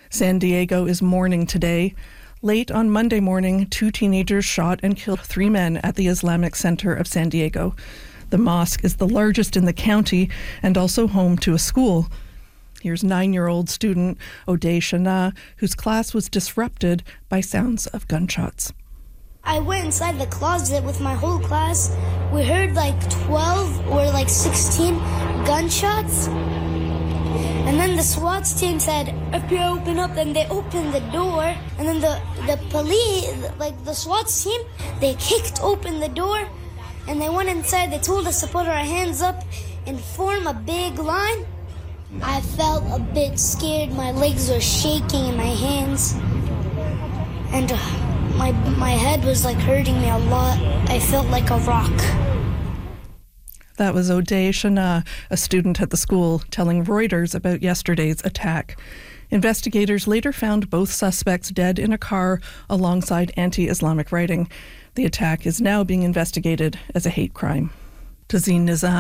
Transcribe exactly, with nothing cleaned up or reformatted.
San Diego is mourning today. Late on Monday morning, two teenagers shot and killed three men at the Islamic Center of San Diego. The mosque is the largest in the county and also home to a school. Here's nine-year-old student O'Day Shana, whose class was disrupted by sounds of gunshots. I went inside the closet with my whole class. We heard like twelve or like sixteen gunshots. And then the SWAT team said, if you open up, and they opened the door. And then the, the police, like the SWAT team, they kicked open the door and they went inside. They told us to put our hands up and form a big line. I felt a bit scared. My legs were shaking in my hands. And uh, my, my head was like hurting me a lot. I felt like a rock. That was O'Day Shana, a student at the school, telling Reuters about yesterday's attack. Investigators later found both suspects dead in a car alongside anti-Islamic writing. The attack is now being investigated as a hate crime. Tazeen Nizam.